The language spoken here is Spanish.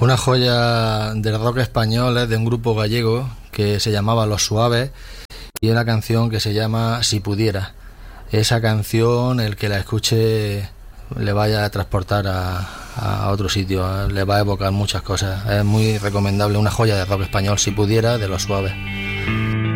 Una joya del rock español, es de un grupo gallego que se llamaba Los Suaves, y una canción que se llama Si Pudiera. Esa canción, el que la escuche le vaya a transportar a otro sitio, le va a evocar muchas cosas. Es muy recomendable, una joya de rock español, Si Pudiera, de Los Suaves.